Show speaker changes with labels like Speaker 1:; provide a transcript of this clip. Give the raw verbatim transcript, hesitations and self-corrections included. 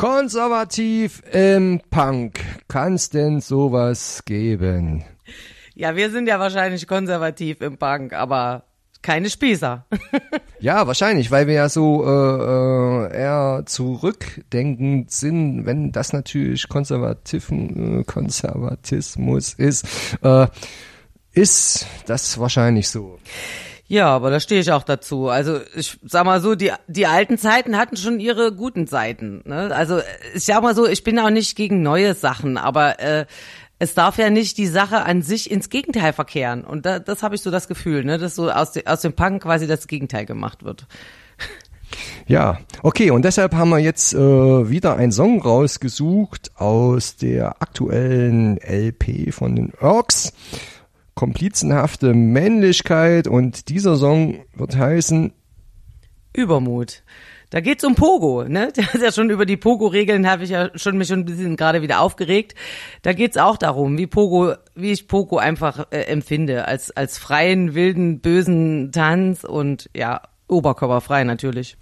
Speaker 1: Konservativ im Punk. Kann's denn sowas geben?
Speaker 2: Ja, wir sind ja wahrscheinlich konservativ im Punk, aber keine Spießer.
Speaker 1: Ja, wahrscheinlich, weil wir ja so äh, äh, eher zurückdenkend sind, wenn das natürlich Konservativ, äh, Konservatismus ist, äh, ist das wahrscheinlich so.
Speaker 2: Ja, aber da stehe ich auch dazu. Also ich sag mal so, die die alten Zeiten hatten schon ihre guten Seiten. Ne? Also ich sag mal so, ich bin auch nicht gegen neue Sachen, aber äh, es darf ja nicht die Sache an sich ins Gegenteil verkehren. Und da, das habe ich so das Gefühl, ne, dass so aus, de, aus dem Punk quasi das Gegenteil gemacht wird.
Speaker 1: Ja, okay, und deshalb haben wir jetzt äh, wieder einen Song rausgesucht aus der aktuellen L P von den Urks. Komplizenhafte Männlichkeit, und dieser Song wird heißen
Speaker 2: Übermut. Da geht's um Pogo, ne? Das ist ja schon über die Pogo-Regeln, habe ich ja schon mich schon ein bisschen gerade wieder aufgeregt. Da geht's auch darum, wie Pogo, wie ich Pogo einfach äh, empfinde, als als freien, wilden, bösen Tanz und ja, oberkörperfrei natürlich.